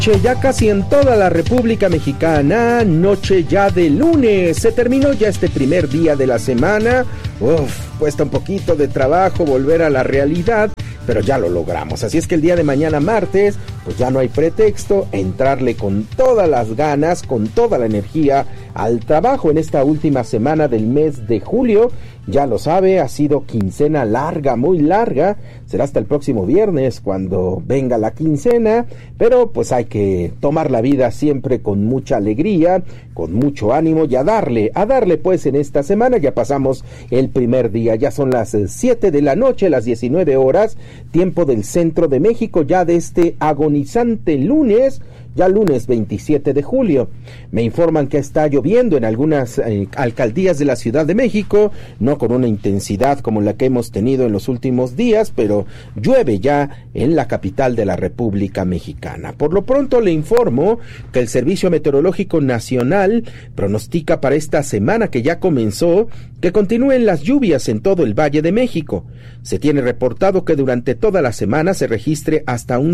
Ya casi en toda la República Mexicana, noche ya de lunes, se terminó ya este primer día de la semana. Cuesta un poquito de trabajo volver a la realidad, pero ya lo logramos. Así es que el día de mañana martes, pues ya no hay pretexto, entrarle con todas las ganas, con toda la energía al trabajo en esta última semana del mes de julio. Ya lo sabe, ha sido quincena larga, muy larga. Será hasta el próximo viernes cuando venga la quincena, pero pues hay que tomar la vida siempre con mucha alegría, con mucho ánimo y a darle pues en esta semana. Ya pasamos el primer día, ya son las 7 de la noche, las 19 horas, tiempo del centro de México, ya de este agonizante lunes. Ya lunes 27 de julio. Me informan que está lloviendo en algunas alcaldías de la Ciudad de México, no con una intensidad como la que hemos tenido en los últimos días, pero llueve ya en la capital de la República Mexicana. Por lo pronto le informo que el Servicio Meteorológico Nacional pronostica para esta semana que ya comenzó que continúen las lluvias en todo el Valle de México. Se tiene reportado que durante toda la semana se registre hasta un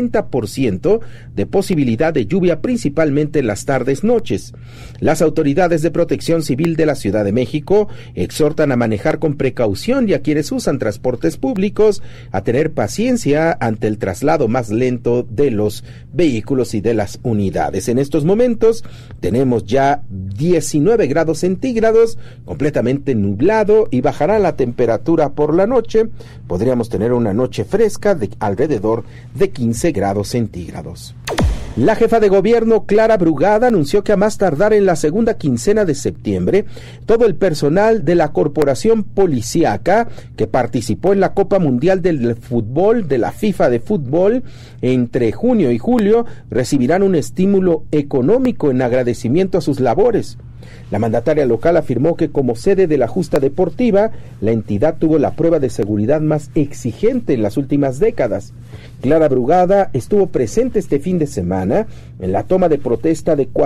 70% de posibilidad de lluvia, principalmente en las tardes-noches. Las autoridades de protección civil de la Ciudad de México exhortan a manejar con precaución y a quienes usan transportes públicos a tener paciencia ante el traslado más lento de los vehículos y de las unidades. En estos momentos tenemos ya 19 grados centígrados, completamente nublado, y bajará la temperatura por la noche. Podríamos tener una noche fresca de alrededor de 15 grados centígrados. La jefa de gobierno, Clara Brugada, anunció que a más tardar en la segunda quincena de septiembre, todo el personal de la corporación policíaca que participó en la Copa Mundial del Fútbol, de la FIFA de Fútbol, entre junio y julio, recibirán un estímulo económico en agradecimiento a sus labores. La mandataria local afirmó que como sede de la justa deportiva, la entidad tuvo la prueba de seguridad más exigente en las últimas décadas. Clara Brugada estuvo presente este fin de semana en la toma de protesta de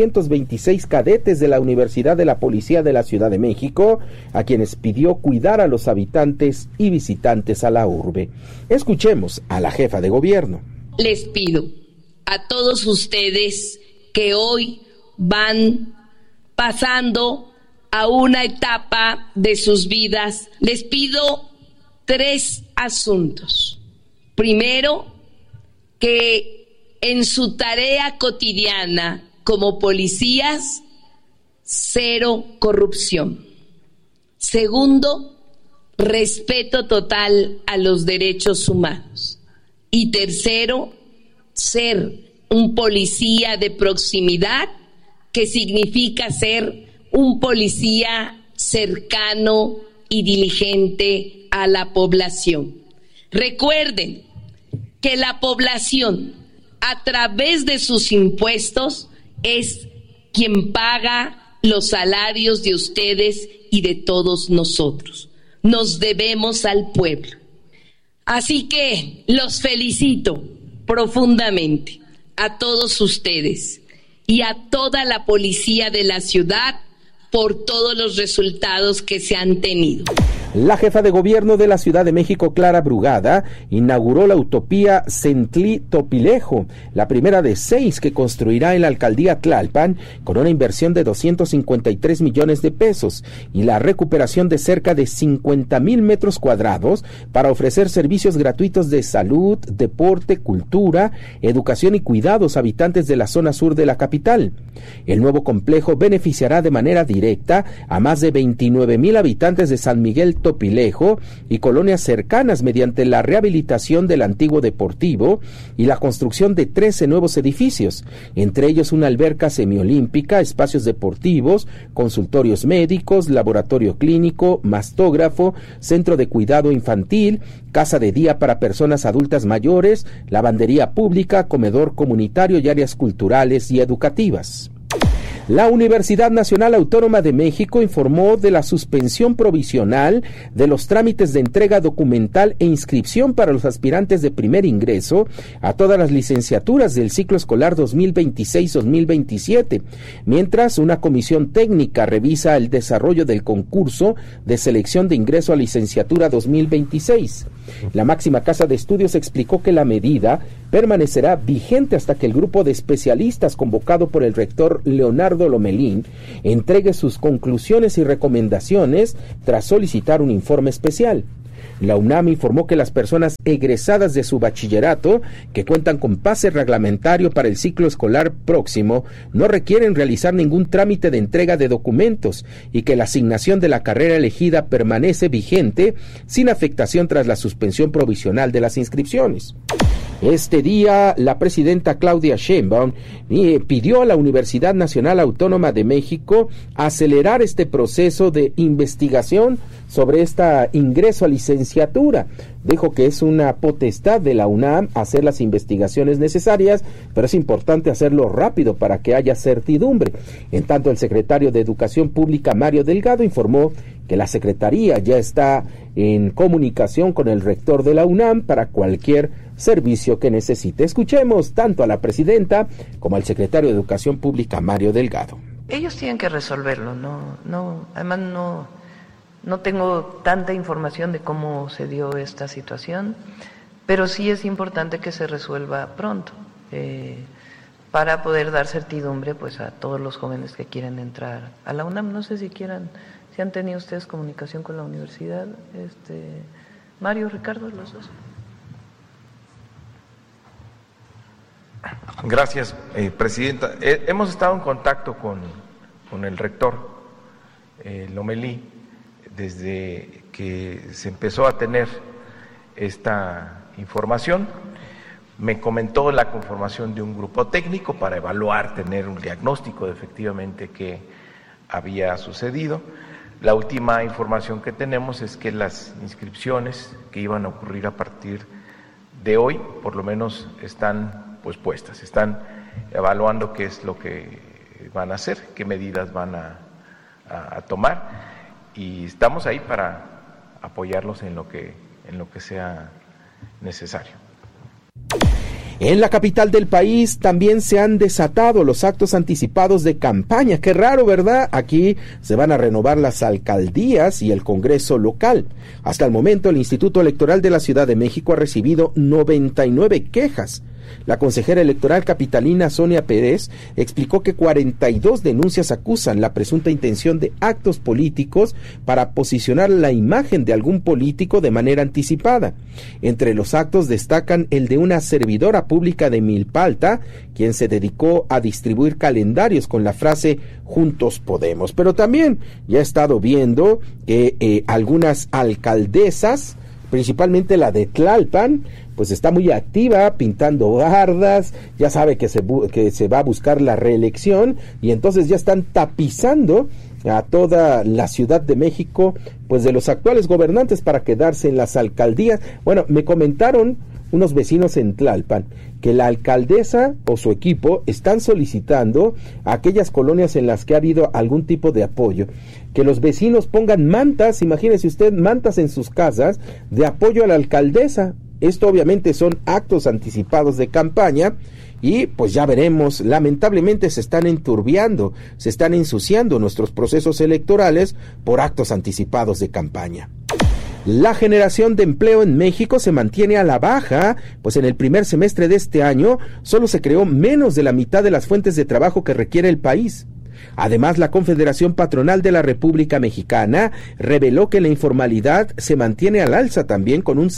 426 cadetes de la Universidad de la Policía de la Ciudad de México, a quienes pidió cuidar a los habitantes y visitantes a la urbe. Escuchemos a la jefa de gobierno. Les pido a todos ustedes que hoy van pasando a una etapa de sus vidas, les pido 3 asuntos. Primero, que en su tarea cotidiana como policías, 0 corrupción. Segundo, respeto total a los derechos humanos. Y tercero, ser un policía de proximidad, que significa ser un policía cercano y diligente a la población. Recuerden que la población, a través de sus impuestos, es quien paga los salarios de ustedes y de todos nosotros. Nos debemos al pueblo. Así que los felicito profundamente a todos ustedes y a toda la policía de la ciudad por todos los resultados que se han tenido. La jefa de gobierno de la Ciudad de México, Clara Brugada, inauguró la utopía Centlí-Topilejo, la primera de 6 que construirá en la alcaldía Tlalpan, con una inversión de 253 millones de pesos y la recuperación de cerca de 50,000 metros cuadrados para ofrecer servicios gratuitos de salud, deporte, cultura, educación y cuidados a habitantes de la zona sur de la capital. El nuevo complejo beneficiará de manera directa a más de 29,000 habitantes de San Miguel Topilejo y colonias cercanas mediante la rehabilitación del antiguo deportivo y la construcción de 13 nuevos edificios, entre ellos una alberca semiolímpica, espacios deportivos, consultorios médicos, laboratorio clínico, mastógrafo, centro de cuidado infantil, casa de día para personas adultas mayores, lavandería pública, comedor comunitario y áreas culturales y educativas. La Universidad Nacional Autónoma de México informó de la suspensión provisional de los trámites de entrega documental e inscripción para los aspirantes de primer ingreso a todas las licenciaturas del ciclo escolar 2026-2027, mientras una comisión técnica revisa el desarrollo del concurso de selección de ingreso a licenciatura 2026. La máxima casa de estudios explicó que la medida permanecerá vigente hasta que el grupo de especialistas convocado por el rector Leonardo Lomelín entregue sus conclusiones y recomendaciones tras solicitar un informe especial. La UNAM informó que las personas egresadas de su bachillerato, que cuentan con pase reglamentario para el ciclo escolar próximo, no requieren realizar ningún trámite de entrega de documentos y que la asignación de la carrera elegida permanece vigente sin afectación tras la suspensión provisional de las inscripciones. Este día, la presidenta Claudia Sheinbaum pidió a la Universidad Nacional Autónoma de México acelerar este proceso de investigación sobre este ingreso a licenciatura. Dijo que es una potestad de la UNAM hacer las investigaciones necesarias, pero es importante hacerlo rápido para que haya certidumbre. En tanto, el secretario de Educación Pública, Mario Delgado, informó que la Secretaría ya está en comunicación con el rector de la UNAM para cualquier servicio que necesite. Escuchemos tanto a la presidenta como al secretario de Educación Pública, Mario Delgado. Ellos tienen que resolverlo, además no tengo tanta información de cómo se dio esta situación, pero sí es importante que se resuelva pronto para poder dar certidumbre pues a todos los jóvenes que quieren entrar a la UNAM. No sé si han tenido ustedes comunicación con la universidad, Mario, Ricardo, los dos. Gracias, presidenta. Hemos estado en contacto con el rector Lomelí desde que se empezó a tener esta información. Me comentó la conformación de un grupo técnico para evaluar, tener un diagnóstico de efectivamente qué había sucedido. La última información que tenemos es que las inscripciones que iban a ocurrir a partir de hoy, por lo menos están pues puestas, están evaluando qué es lo que van a hacer, qué medidas van a tomar, y estamos ahí para apoyarlos en lo que sea necesario. En la capital del país también se han desatado los actos anticipados de campaña. Qué raro, ¿verdad? Aquí se van a renovar las alcaldías y el Congreso local. Hasta el momento, el Instituto Electoral de la Ciudad de México ha recibido 99 quejas. La consejera electoral capitalina Sonia Pérez explicó que 42 denuncias acusan la presunta intención de actos políticos para posicionar la imagen de algún político de manera anticipada. Entre los actos destacan el de una servidora pública de Milpalta, quien se dedicó a distribuir calendarios con la frase "Juntos Podemos". Pero también ya he estado viendo que algunas alcaldesas, principalmente la de Tlalpan, pues está muy activa pintando bardas, ya sabe que se va a buscar la reelección, y entonces ya están tapizando a toda la Ciudad de México pues de los actuales gobernantes para quedarse en las alcaldías. Bueno, me comentaron unos vecinos en Tlalpan que la alcaldesa o su equipo están solicitando a aquellas colonias en las que ha habido algún tipo de apoyo, que los vecinos pongan mantas, imagínese usted, mantas en sus casas de apoyo a la alcaldesa. Esto obviamente son actos anticipados de campaña y pues ya veremos, lamentablemente se están enturbiando, se están ensuciando nuestros procesos electorales por actos anticipados de campaña. La generación de empleo en México se mantiene a la baja, pues en el primer semestre de este año solo se creó menos de la mitad de las fuentes de trabajo que requiere el país. Además, la Confederación Patronal de la República Mexicana reveló que la informalidad se mantiene al alza también, con un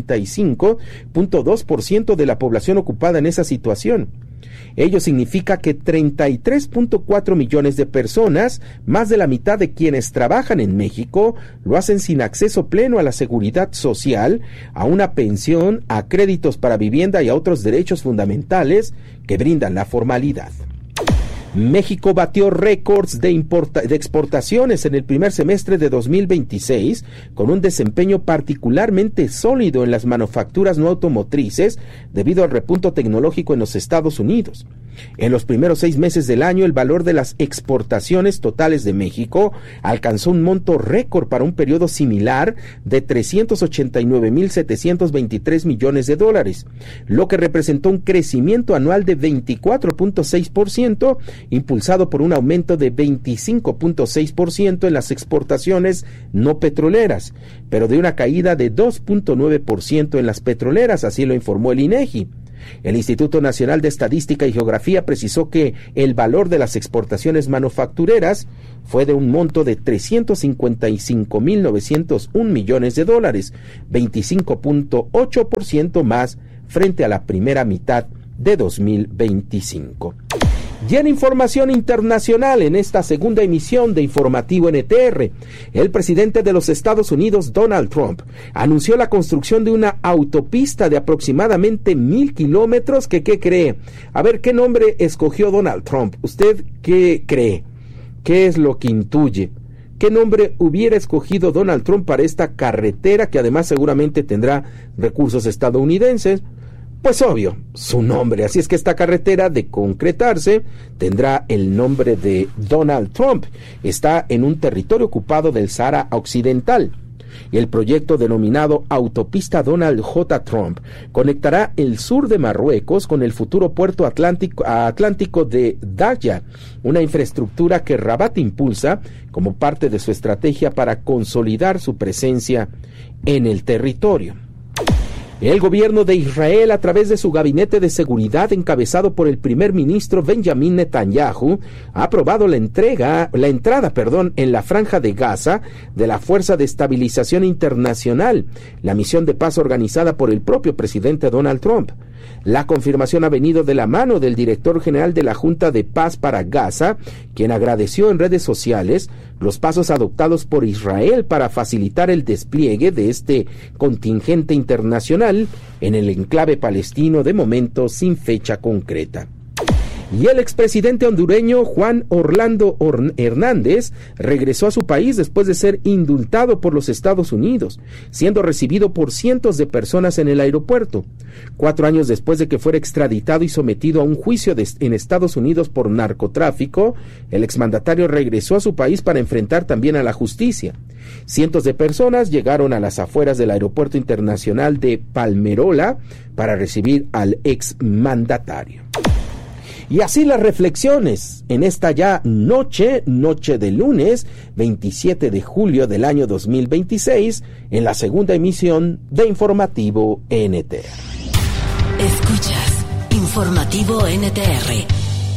55.2% de la población ocupada en esa situación. Ello significa que 33.4 millones de personas, más de la mitad de quienes trabajan en México, lo hacen sin acceso pleno a la seguridad social, a una pensión, a créditos para vivienda y a otros derechos fundamentales que brindan la formalidad. México batió récords de exportaciones en el primer semestre de 2026, con un desempeño particularmente sólido en las manufacturas no automotrices debido al repunto tecnológico en los Estados Unidos. En los primeros 6 meses del año, el valor de las exportaciones totales de México alcanzó un monto récord para un periodo similar de 389.723 millones de dólares, lo que representó un crecimiento anual de 24.6%, impulsado por un aumento de 25.6% en las exportaciones no petroleras, pero de una caída de 2.9% en las petroleras, así lo informó el INEGI. El Instituto Nacional de Estadística y Geografía precisó que el valor de las exportaciones manufactureras fue de un monto de $355,901 millones, 25.8% más frente a la primera mitad de 2025. Y en información internacional, en esta segunda emisión de Informativo NTR, el presidente de los Estados Unidos, Donald Trump, anunció la construcción de una autopista de aproximadamente 1,000 kilómetros que, ¿qué cree? A ver, ¿qué nombre escogió Donald Trump? ¿Usted qué cree? ¿Qué es lo que intuye? ¿Qué nombre hubiera escogido Donald Trump para esta carretera que además seguramente tendrá recursos estadounidenses? Pues obvio, su nombre. Así es que esta carretera, de concretarse, tendrá el nombre de Donald Trump. Está en un territorio ocupado del Sahara Occidental. El proyecto denominado Autopista Donald J. Trump conectará el sur de Marruecos con el futuro puerto atlántico de Daya, una infraestructura que Rabat impulsa como parte de su estrategia para consolidar su presencia en el territorio. El gobierno de Israel, a través de su gabinete de seguridad encabezado por el primer ministro Benjamin Netanyahu, ha aprobado la entrada en la Franja de Gaza de la Fuerza de Estabilización Internacional, la misión de paz organizada por el propio presidente Donald Trump. La confirmación ha venido de la mano del director general de la Junta de Paz para Gaza, quien agradeció en redes sociales los pasos adoptados por Israel para facilitar el despliegue de este contingente internacional en el enclave palestino, de momento sin fecha concreta. Y el expresidente hondureño Juan Orlando Hernández regresó a su país después de ser indultado por los Estados Unidos, siendo recibido por cientos de personas en el aeropuerto. 4 años después de que fuera extraditado y sometido a un juicio en Estados Unidos por narcotráfico, el exmandatario regresó a su país para enfrentar también a la justicia. Cientos de personas llegaron a las afueras del aeropuerto internacional de Palmerola para recibir al exmandatario. Y así las reflexiones en esta ya noche de lunes 27 de julio del año 2026, en la segunda emisión de Informativo NTR. Escuchas Informativo NTR.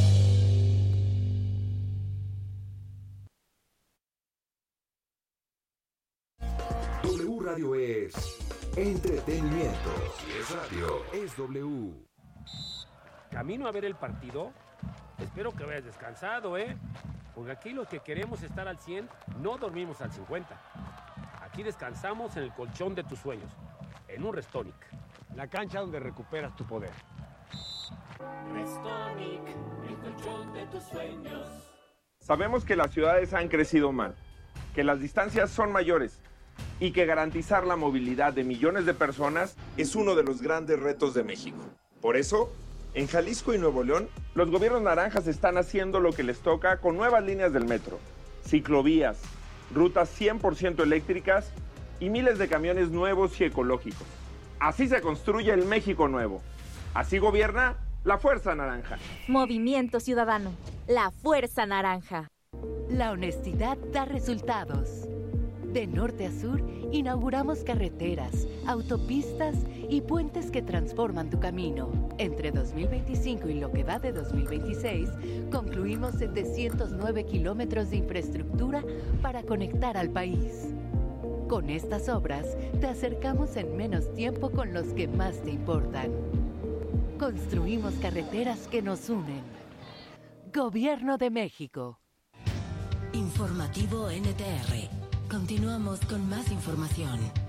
W Radio es entretenimiento. Si es radio, es W. Camino a ver el partido. Espero que vayas descansado, porque aquí los que queremos estar al 100 no dormimos al 50. Aquí descansamos en el colchón de tus sueños, en un Restonic, la cancha donde recuperas tu poder. Restonic, el colchón de tus sueños. Sabemos que las ciudades han crecido mal, que las distancias son mayores y que garantizar la movilidad de millones de personas es uno de los grandes retos de México. Por eso, en Jalisco y Nuevo León, los gobiernos naranjas están haciendo lo que les toca con nuevas líneas del metro, ciclovías, rutas 100% eléctricas y miles de camiones nuevos y ecológicos. Así se construye el México nuevo. Así gobierna la Fuerza Naranja. Movimiento Ciudadano, la Fuerza Naranja. La honestidad da resultados. De norte a sur, inauguramos carreteras, autopistas y puentes que transforman tu camino. Entre 2025 y lo que va de 2026, concluimos 709 kilómetros de infraestructura para conectar al país. Con estas obras, te acercamos en menos tiempo con los que más te importan. Construimos carreteras que nos unen. Gobierno de México. Informativo NTR. Continuamos con más información.